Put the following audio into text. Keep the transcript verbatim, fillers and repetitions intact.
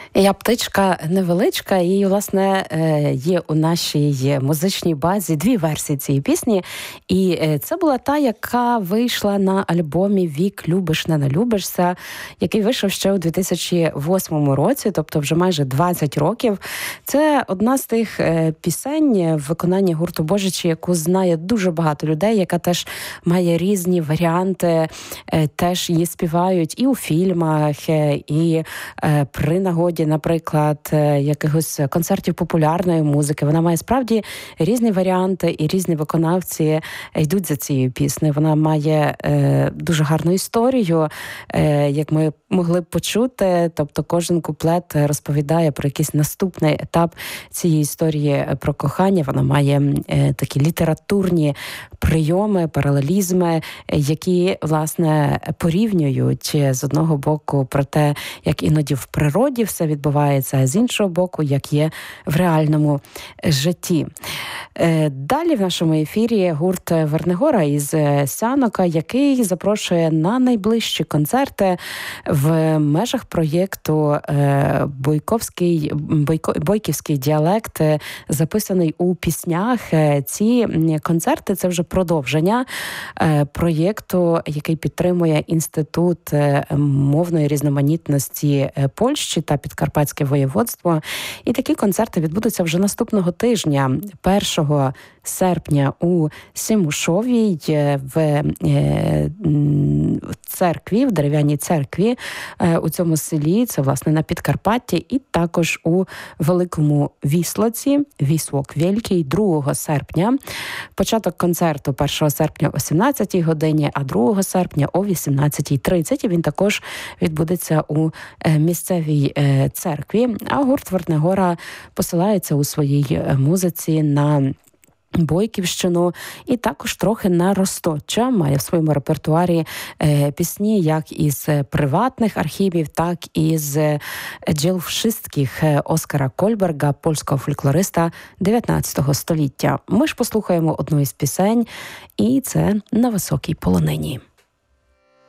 Я птичка невеличка, і, власне, є у нашій музичній базі дві версії цієї пісні. І це була та, яка вийшла на альбомі «Вік, любиш, не налюбишся», який вийшов ще у дві тисячі восьмому році, тобто вже майже двадцять років. Це одна з тих пісень в виконанні гурту «Божичі», яку знає дуже багато людей, яка теж має різні варіанти, теж її співають і у фільмах, і при нагоді, наприклад, якихось концертів популярної музики. Вона має справді різні варіанти, і різні виконавці йдуть за цією піснею. Вона має е, дуже гарну історію, е, як ми могли б почути. Тобто кожен куплет розповідає про якийсь наступний етап цієї історії про кохання. Вона має е, такі літературні прийоми, паралелізми, які, власне, порівнюють з одного боку про те, як іноді в природі все відбувається, а з іншого боку, як є в реальному житті. Далі в нашому ефірі гурт Вернигора із Сянока, який запрошує на найближчі концерти в межах проєкту «Бойковський, Бойко, Бойківський діалект», записаний у піснях. Ці концерти – це вже продовження проєкту, який підтримує Інститут мовної різноманітності Польщі та Підкарпатське воєводство. І такі концерти відбудуться вже наступного тижня, першого серпня у Сімушовій в церкві, в дерев'яній церкві у цьому селі, це, власне, на Підкарпатті, і також у Великому Віслоці, Вісвок Вєлький, другого серпня. Початок концерту першого серпня о сімнадцятій годині, а другого серпня о вісімнадцятій тридцять. І він також відбудеться у місцевій церкві. А гурт Вернигора посилається у своїй музиці на Бойківщину і також трохи на Розточчя. Має в своєму репертуарі е, пісні як із приватних архівів, так і з джіл wszystkich Оскара Кольберга, польського фольклориста дев'ятнадцятого століття. Ми ж послухаємо одну із пісень, і це «На високій полонині».